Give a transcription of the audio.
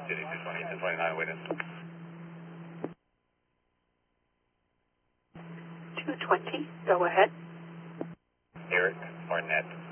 City 220, 229, waiting. 220, go ahead. Eric Barnett.